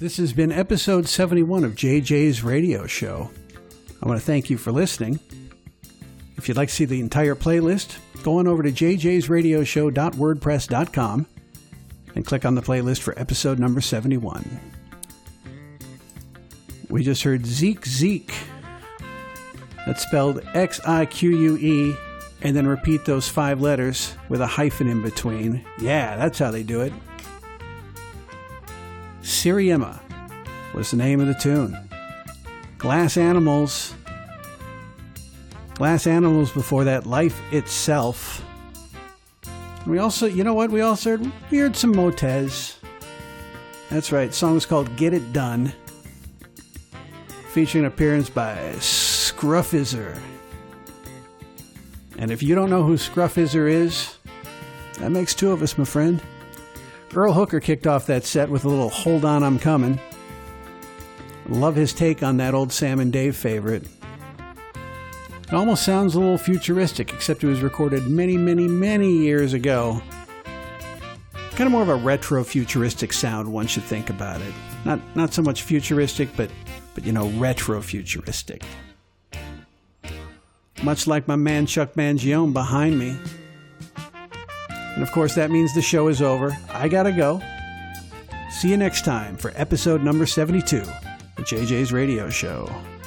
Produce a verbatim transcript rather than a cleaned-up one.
This has been episode seventy-one of J J's Radio Show. I want to thank you for listening. If you'd like to see the entire playlist, go on over to j j's radio show dot wordpress dot com and click on the playlist for episode number seventy-one. We just heard Zeke Zeke. That's spelled X I Q U E, and then repeat those five letters with a hyphen in between. Yeah, that's how they do it. Siriema was the name of the tune. Glass Animals. Glass Animals before that, Life Itself. We also, you know what, we also heard, we heard some Motez. That's right, the song is called Get It Done. Featuring an appearance by Scruffizzer. And if you don't know who Scruffizzer is, that makes two of us, my friend. Earl Hooker kicked off that set with a little Hold On, I'm Coming. Love his take on that old Sam and Dave favorite. It almost sounds a little futuristic, except it was recorded many, many, many years ago. Kind of more of a retro-futuristic sound, one should think about it. Not not so much futuristic, but, but you know, retro-futuristic. Much like my man Chuck Mangione behind me. And of course, that means the show is over. I gotta go. See you next time for episode number seventy-two of J J's Radio Show.